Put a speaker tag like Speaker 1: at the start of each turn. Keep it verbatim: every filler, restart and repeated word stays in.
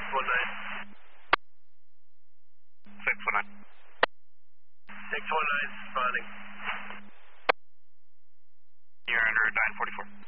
Speaker 1: one nine.
Speaker 2: six one nine.
Speaker 1: six one nine, responding.
Speaker 2: You're under nine forty-four.